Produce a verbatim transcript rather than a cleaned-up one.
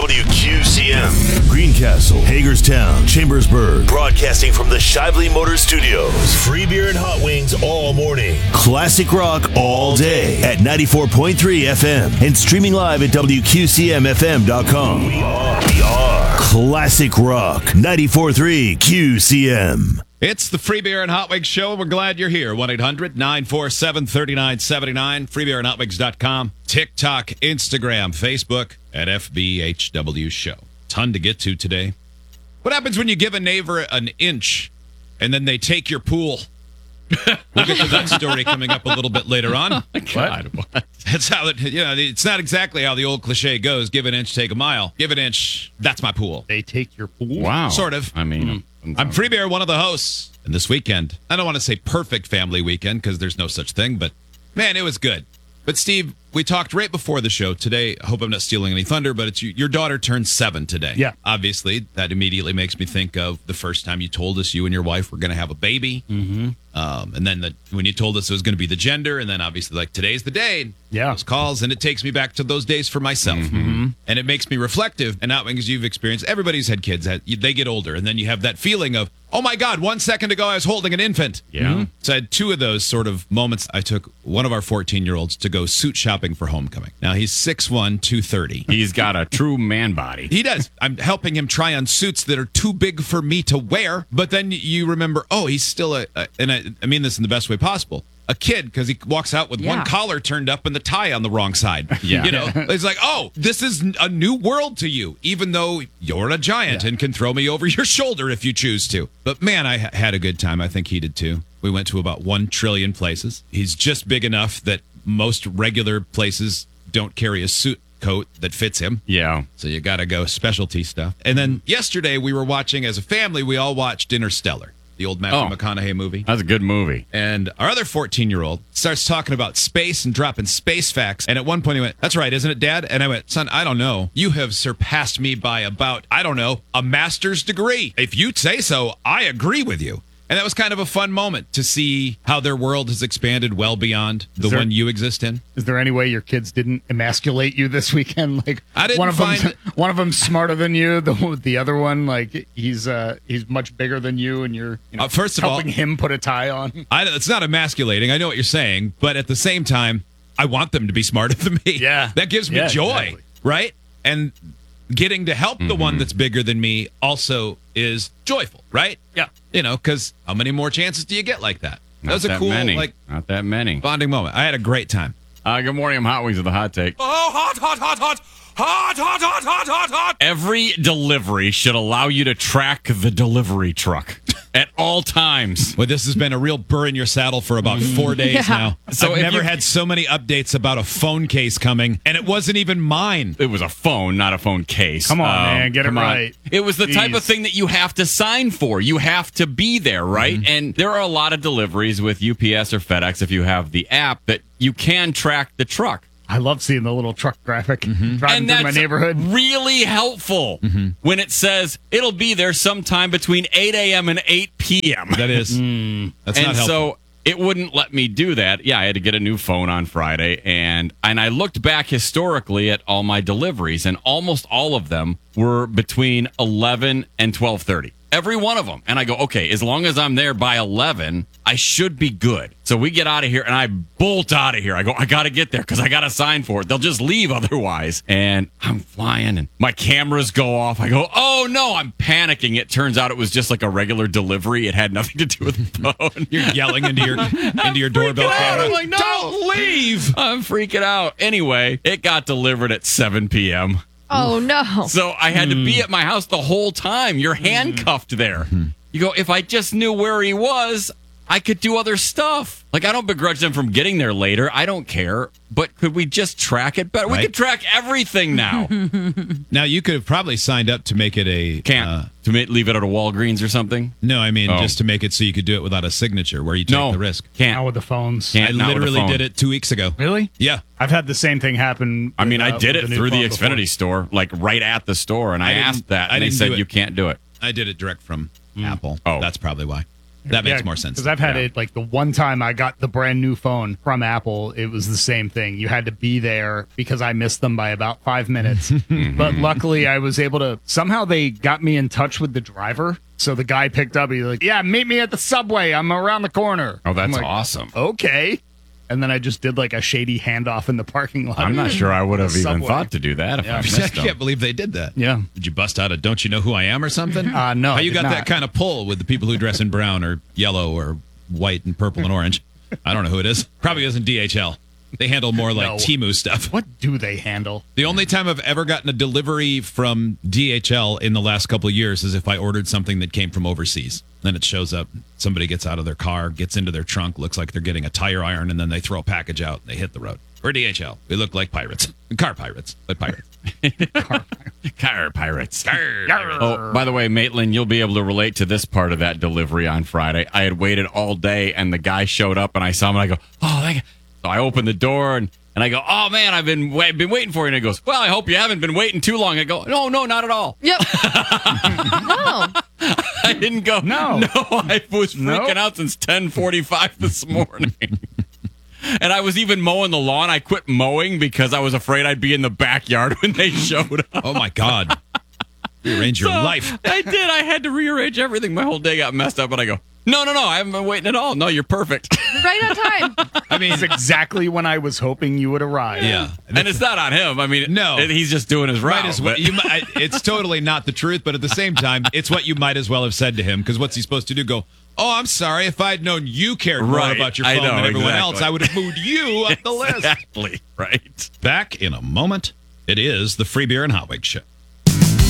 W Q C M, Greencastle, Hagerstown, Chambersburg, broadcasting from the Shively Motor Studios. Free beer and hot wings all morning. Classic rock all day at ninety-four point three F M and streaming live at W Q C M F M dot com. We are, we are Classic Rock ninety-four point three Q C M. It's the Free Beer and Hot Wings Show. We're glad you're here. one eight hundred nine four seven three nine seven nine, free beer and hot wings dot com, TikTok, Instagram, Facebook, at F B H W Show. Ton to get to today. What happens when you give a neighbor an inch and then they take your pool? We'll get to that story coming up a little bit later on. God, what? That's how it, you know, it's not exactly how the old cliche goes. Give an inch, take a mile. Give an inch, that's my pool. They take your pool? Wow. Sort of. I mean, Mm. I'm Free Beer, one of the hosts. And this weekend, I don't want to say perfect family weekend because there's no such thing, but man, it was good. But Steve, we talked right before the show today. I hope I'm not stealing any thunder, but it's you, your daughter turned seven today. Yeah. Obviously, that immediately makes me think of the first time you told us you and your wife were going to have a baby. Mm-hmm. Um, and then the, when you told us it was going to be the gender, and then obviously like today's the day. Yeah. Those calls, and it takes me back to those days for myself. Mm-hmm. And it makes me reflective. And not because you've experienced, everybody's had kids, that they get older, and then you have that feeling of, oh my God, one second ago I was holding an infant. Yeah. Mm-hmm. So I had two of those sort of moments. I took one of our fourteen-year-olds to go suit shopping for homecoming. Now he's six one, two thirty. he's got a true man body. He does. I'm helping him try on suits that are too big for me to wear. But then you remember, oh, he's still a, a and I, I mean this in the best way possible, a kid, because he walks out with Yeah. one collar turned up and the tie on the wrong side. Yeah. You know, it's like, oh, this is a new world to you, even though you're a giant Yeah. and can throw me over your shoulder if you choose to. But man, I ha- had a good time. I think he did too. We went to about one trillion places. He's just big enough that most regular places don't carry a suit coat that fits him. Yeah. So you got to go specialty stuff. And then yesterday we were watching, as a family, we all watched Interstellar, the old Matthew Oh. McConaughey movie. That's a good movie. And our other fourteen-year-old starts talking about space and dropping space facts. And at one point he went, that's right, isn't it, Dad? And I went, son, I don't know. You have surpassed me by about, I don't know, a master's degree. If you say so, I agree with you. And that was kind of a fun moment to see how their world has expanded well beyond the there- one you exist in. Is there any way your kids didn't emasculate you this weekend? Like I didn't one of find them, it- one of them's smarter than you. The the other one, like he's uh he's much bigger than you, and you're you know, Uh, first of all- helping him put a tie on. I, it's not emasculating. I know what you're saying, but at the same time, I want them to be smarter than me. Yeah. That gives me Yeah, joy, exactly. right? And getting to help the one that's bigger than me also is joyful, right? Yeah. You know, because how many more chances do you get like that? That Not was a that cool, many. like, Not that many. bonding moment. I had a great time. Uh, good morning. I'm Hot Wings with the Hot Take. Oh, hot, hot, hot, hot, hot, hot, hot, hot, hot, hot. Every delivery should allow you to track the delivery truck at all times. Well, this has been a real burr in your saddle for about four days Yeah. now. So I've if never you- had so many updates about a phone case coming, and it wasn't even mine. It was a phone, not a phone case. Come on, man, get it come on. right. It was the type of Jeez. thing that you have to sign for. You have to be there, right? Mm-hmm. And there are a lot of deliveries with U P S or FedEx, if you have the app, that you can track the truck. I love seeing the little truck graphic driving And through that's my neighborhood. really helpful when it says it'll be there sometime between eight a.m. and eight p.m. That is. That's and not helpful. so it wouldn't let me do that. Yeah, I had to get a new phone on Friday, and and I looked back historically at all my deliveries, and almost all of them were between eleven and twelve thirty. Every one of them. And I go, okay, as long as I'm there by eleven, I should be good. So we get out of here, and I bolt out of here. I go, I got to get there because I got to sign for it. They'll just leave otherwise. And I'm flying, and my cameras go off. I go, oh, no, I'm panicking. It turns out it was just like a regular delivery. It had nothing to do with the phone. You're yelling into your into your doorbell freaking out. camera. I'm like, no. Don't leave. I'm freaking out. Anyway, it got delivered at seven p.m. Oh, no. So I had to be at my house the whole time. You're handcuffed there. You go, if I just knew where he was, I could do other stuff. Like, I don't begrudge them from getting there later. I don't care. But could we just track it better? We Right. could track everything now. Now, you could have probably signed up to make it a... Can't. uh, to ma- leave it at a Walgreens or something? no, I mean, Oh. just to make it so you could do it without a signature where you take No. the risk. Can't. Now with the phones. Can't. I not with the literally phone. did it two weeks ago. Really? Yeah. I've had the same thing happen. I mean, with, I uh, did with it new through the phone before. Xfinity store, like right at the store, and I, I didn't- asked that, I and they didn't said do it. you can't do it. I did it direct from Apple. Oh. That's probably why. That makes more sense. Because I've had Yeah. it like the one time I got the brand new phone from Apple, it was the same thing. You had to be there because I missed them by about five minutes. But luckily, I was able to. Somehow they got me in touch with the driver. So the guy picked up. He's like, "Yeah, meet me at the subway. I'm around the corner." Oh, that's I'm like, awesome. Okay. And then I just did like a shady handoff in the parking lot. I'm not sure I would have even Subway. thought to do that if Yeah. I I missed them. can't believe they did that. Yeah. Did you bust out a "Don't you know who I am" or something? Uh, no, How I you did got that not. kind of pull with the people who dress in brown or yellow or white and purple and orange? I don't know who it is. Probably isn't D H L. They handle more like No. Temu stuff. What do they handle? The only time I've ever gotten a delivery from D H L in the last couple of years is if I ordered something that came from overseas. Then it shows up. Somebody gets out of their car, gets into their trunk, looks like they're getting a tire iron, and then they throw a package out and they hit the road. We're D H L. We look like pirates. Car pirates, but pirates. Car pirates. Car. Oh, by the way, Maitland, you'll be able to relate to this part of that delivery on Friday. I had waited all day, and the guy showed up, and I saw him, and I go, "Oh, thank you." So I opened the door, and, and I go, "Oh man, I've been wait, been waiting for you." And he goes, "Well, I hope you haven't been waiting too long." I go, "No, no, not at all." Yep. No. I didn't go. No. no, I was freaking Nope. out since ten forty-five this morning. And I was even mowing the lawn. I quit mowing because I was afraid I'd be in the backyard when they showed up. Oh my God. Rearrange your So, life. I did. I had to rearrange everything. My whole day got messed up, and I go, no, no, no, I haven't been waiting at all. No, you're perfect. Right on time. I mean, It's exactly when I was hoping you would arrive. yeah. And it's not on him. I mean, No. it- he's just doing his route. Might as well, but- you, mi- I- it's totally not the truth, but at the same time, it's what you might as well have said to him. Because what's he supposed to do? Go, "Oh, I'm sorry. If I'd known you cared more Right. about your I phone know, than everyone exactly. else, I would have moved you up the list." Exactly. Right. Back in a moment. It is the Free Beer and Hot Wings Show.